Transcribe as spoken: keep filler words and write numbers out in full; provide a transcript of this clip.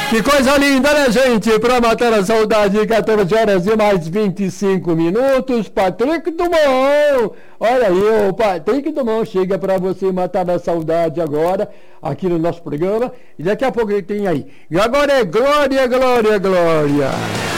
Que coisa linda, né, gente? Para matar a saudade, quatorze horas e mais vinte e cinco minutos. Patrick Dumont. Olha aí, o Patrick Dumont chega para você matar a saudade agora, aqui no nosso programa. E daqui a pouco ele tem aí. E agora é Glória, Glória, Glória.